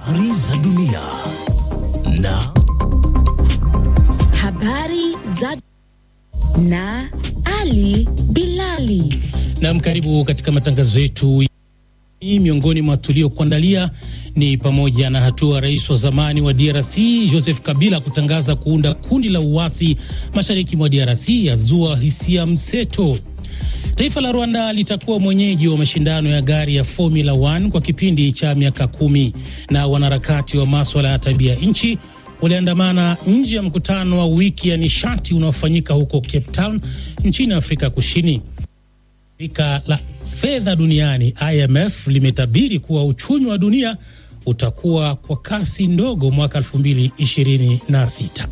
Habari za dunia na Ali Bilali. Na karibu katika matangazo yetu. Miongoni mwa tuliokuandalia ni pamoja na hatua rais wa zamani wa DRC Joseph Kabila kutangaza kuunda kundi la uasi mashariki mwa DRC yazua hisia mseto. Taifa la Rwanda litakuwa mwenyeji wa mashindano ya gari ya Formula 1 kwa kipindi cha miaka 10, na wanaharakati wa masuala ya tabia nchi waliandamana nje ya mkutano wa wiki ya nishati unaofanyika huko Cape Town nchini Afrika Kusini. Shirika la fedha duniani IMF limetabiri kuwa uchumi wa dunia utakuwa kwa kasi ndogo mwaka 2026.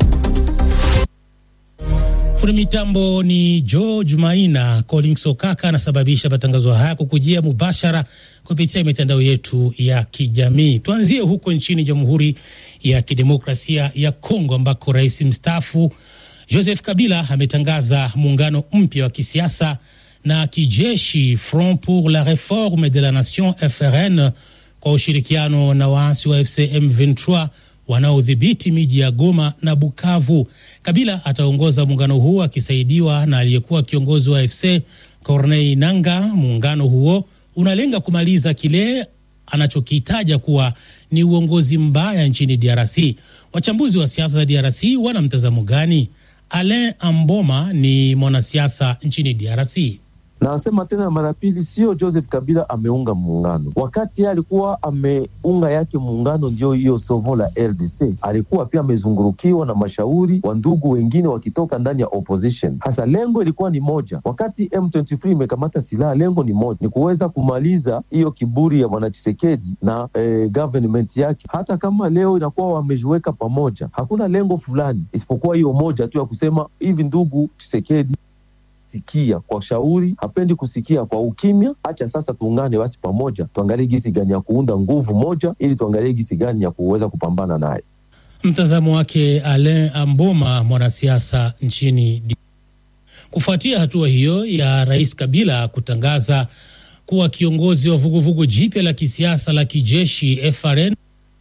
Fundi mitambo ni George Maina. Collins Okaka anasababisha matangazo haya kukujia mubashara kupitia mitandao yetu ya kijamii. Tuanzie huko nchini Jamhuri ya Kidemokrasia ya Kongo ambako rais mstaafu Joseph Kabila ametangaza muungano mpya wa kisiasa na kijeshi Front pour la Réforme de la Nation FRN kwa ushirikiano na waasi wa FCM 23 wanaodhibiti miji ya Goma na Bukavu. Kabila ataongoza muungano huo akisaidiwa na aliyekuwa kiongozi wa FC Corneille Nangaa. Muungano huo unalenga kumaliza kile anachokitaja kuwa ni uongozi mbaya nchini DRC. Wachambuzi wa siasa za DRC wana mtazamo gani? Alain Amboma ni mwanasiasa nchini DRC. Na nasema tena mara pili, sio Joseph Kabila ameunga muungano. Wakati yeye alikuwa ameunga yake muungano, ndio hiyo sovo la RDC, alikuwa pia amezungurukiwa na mashauri wa ndugu wengine wakitoka ndani ya opposition. Hasa lengo ilikuwa ni moja. Wakati M23 imekamata silaha, lengo ni moja, ni kuweza kumaliza hiyo kiburi ya bwana Tshisekedi na government yake. Hata kama leo inakuwa wamejiweka pamoja, hakuna lengo fulani isipokuwa hiyo moja tu ya kusema hivi, ndugu Tshisekedi, sikia kwa shauri, hapendi kusikia kwa ukimya. Acha sasa tuungane basi pamoja, tuangalie gisi gani ya kuunda nguvu moja, ili tuangalie gisi gani ya kuweza kupambana naye. Mtazamo wake Alain Amboma, mwanasiasa nchini. Kufuatia hatua hiyo ya Rais Kabila kutangaza kuwa kiongozi wa vuguvugu jipya la kisiasa la kijeshi FRN,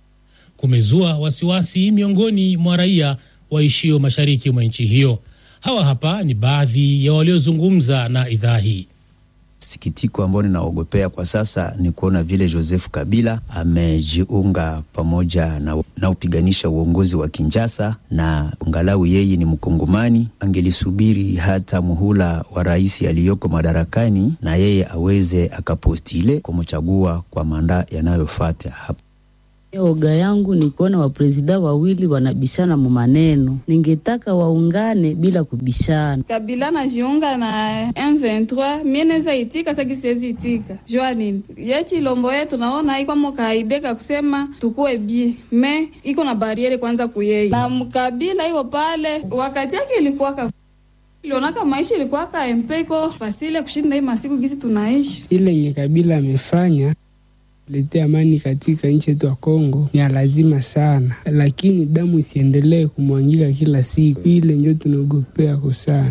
kumezua wasiwasi miongoni mwa raia waishio mashariki mwa nchi hiyo. Hawa hapa ni baadhi ya waliozungumza na idhaa hii. Sikitiko ambao ninaogopea kwa sasa ni kuona vile Joseph Kabila amejiunga pamoja na upiganisha uongozi wa Kinshasa, na angalau yeye ni Mkongomani, angelisubiri hata muhula wa rais aliyoko madarakani na yeye aweze akapostile kumchagua kwa manda yanayofuata hapo. Oga yangu ni kuona waprezida wawili wanabishana mu maneno. Ningetaka waungane bila kubishana. Kabila na jiunga na M23, mieneza itika saki siezi itika. Jua nini? Yechi lombo yetu naona iko mokaideka kusema tukue bie. Me, iko na bariere kwanza kuyei. Na mkabila iko pale, wakati yake ilikuwa ilionaka maisha ilikuwa ka MP iko fasile kushinda hii masiku gizi tunaishi. Ile nye Kabila amefanya lete amani katika nchi yetu ya Kongo ni lazima sana, lakini damu isiendelee kumwangika kila siku. Ile ndio tunaogopea kwa sana.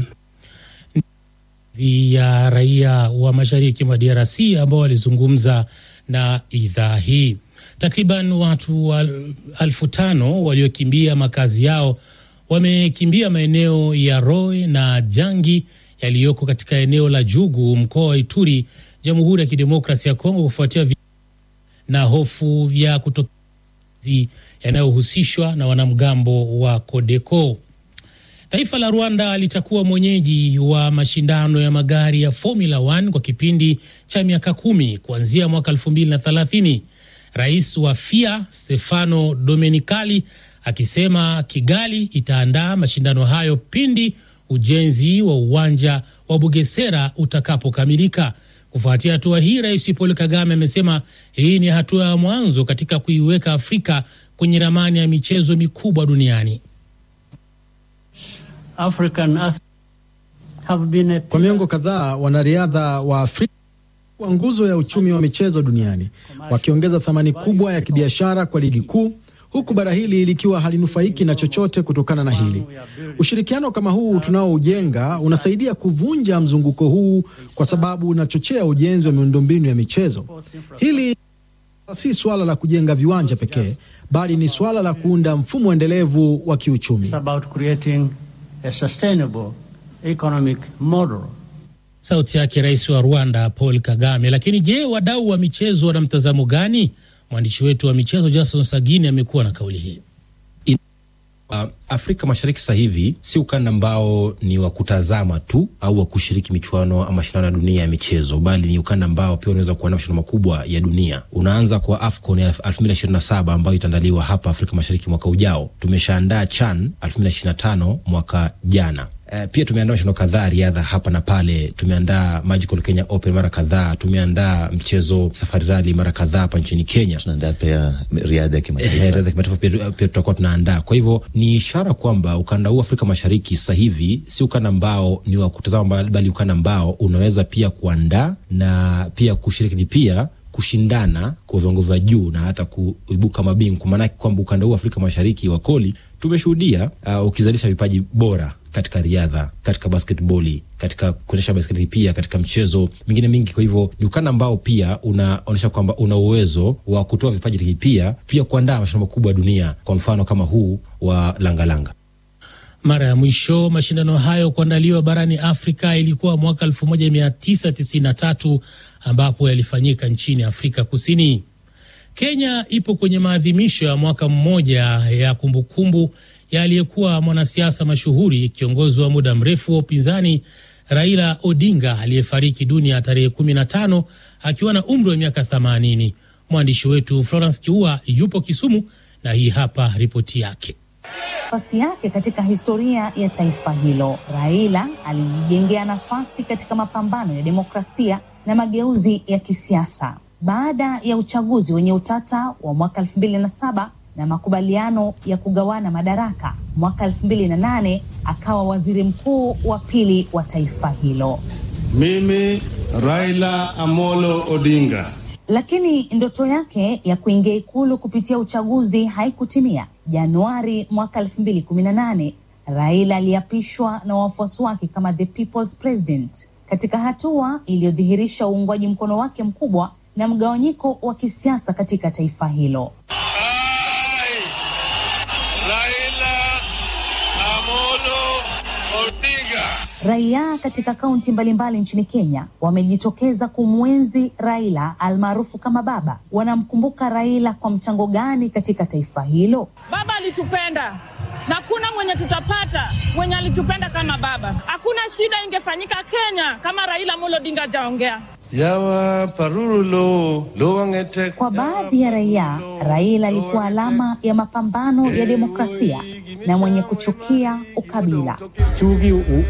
Ya raia wa mashariki mwa DRC ambao walizungumza na idhaa hii. Takriban watu 5,000 waliokimbia makazi yao wamekimbia maeneo ya Roe na Jangi yaliyoko katika eneo la Jugu, mkoa wa Ituri, Jamhuri ya Kidemokrasia ya Kongo, kufuatia na hofu ya kutokazi yanayohusishwa na wanamgambo wa Kodeko. Taifa la Rwanda litakuwa mwenyeji wa mashindano ya magari ya Formula 1 kwa kipindi cha miaka 10 kuanzia mwaka 2030. Rais wa FIA Stefano Domenicali akisema Kigali itaandaa mashindano hayo pindi ujenzi wa uwanja wa Bugesera utakapokamilika. Kufuatia hatua hii, Rais Paul Kagame amesema hii ni hatua ya mwanzo katika kuiweka Afrika kwenye ramani ya michezo mikubwa duniani. Kwa miongo kadhaa, wanariadha wa Afrika wa nguzo ya uchumi wa michezo duniani, wakiongeza thamani kubwa ya kibiashara kwa ligi kuu, huku bara hili likiwa halinufaiki na chochote kutokana na hili. Ushirikiano kama huu tunaoujenga unasaidia kuvunja mzunguko huu, kwa sababu unachochea ujenzi wa miundombinu ya michezo. Hili Si swala la kujenga viwanja pekee, bali ni swala la kuunda mfumo endelevu wa kiuchumi. It's about creating a sustainable economic model. Sauti yake Rais wa Rwanda Paul Kagame. Lakini je, wadau wa michezo wana mtazamo gani? Mwandishi wetu wa michezo Jason Sagini amekuwa na kauli hii. Afrika Mashariki sasa hivi si ukanda ambao ni wa kutazama tu au wa kushiriki michuano ama mashindano ya dunia ya michezo, bali ni ukanda ambao pia unaweza kuwa na mashindano makubwa ya dunia. Unaanza kwa AFCON ya 2027 ambayo itaandaliwa hapa Afrika Mashariki mwaka ujao. Tumeshaandaa CHAN 2025 mwaka jana. Pia tumeandaa mashindano kadhaa riadha hapa na pale. Tumeandaa Magical Kenya Open mara kadhaa, tumeandaa mchezo Safari Rally mara kadhaa hapa nchini Kenya. Tunaandaa pia riadha ya kimataifa. Pia tutakuwa tunaandaa. Kwa hivyo ni ishara kwamba ukanda huu Afrika Mashariki sasa hivi si ukanda ambao ni wa kutazama, bali ukanda ambao unaweza pia kuandaa na pia kushiriki, pia kushindana kwa viwango vya juu na hata kuibuka mabingwa. Kwa maana kwamba ukanda huu Afrika Mashariki wa koli tumeshuhudia ukizalisha vipaji bora katika riadha, katika basketball, katika kuendesha baiskeli, pia katika mchezo mingine mingi. Kwa hivyo ni ukanda ambao pia unaonyesha kwamba una uwezo wa kutoa vipaji, pia kuandaa mashindano makubwa ya dunia, kwa mfano kama huu wa langalanga. Mara ya mwisho mashindano hayo kuandaliwa barani Afrika ilikuwa mwaka 1993 ambapo yalifanyika nchini Afrika Kusini. Kenya ipo kwenye maadhimisho ya mwaka mmoja ya kumbukumbu ya aliyekuwa mwanasiasa mashuhuri, kiongozi wa muda mrefu wa upinzani Raila Odinga, aliyefariki dunia tarehe 15 akiwa na umri wa miaka 80. Mwandishi wetu Florence Kiua yupo Kisumu na hii hapa ripoti yake. Nafasi yake katika historia ya taifa hilo. Raila alijijengea nafasi katika mapambano ya demokrasia na mageuzi ya kisiasa. Baada ya uchaguzi wenye utata wa mwaka 2007 na makubaliano ya kugawana madaraka, mwaka 2008 akawa waziri mkuu wa pili wa taifa hilo. Mimi Raila Amolo Odinga. Lakini ndoto yake ya kuingia ikulu kupitia uchaguzi haikutimia. Januari mwaka 2018, Raila aliapishwa na wafuasi wake kama the People's President, katika hatua iliyodhihirisha uungwaji mkono wake mkubwa na mgawanyiko wa kisiasa katika taifa hilo. Raila Amolo Odinga. Raia katika kaunti mbalimbali nchini Kenya wamejitokeza kumwenzi Raila almaarufu kama baba. Wanamkumbuka Raila kwa mchango gani katika taifa hilo? Baba alitupenda na kuna mwenye tutapata mwenye alitupenda kama baba. Hakuna shida ingefanyika Kenya kama Raila Amolo Odinga hajaongea. Kwa baadhi ya raia, Raila alikuwa alama ya mapambano ya demokrasia na mwenye kuchukia ukabila.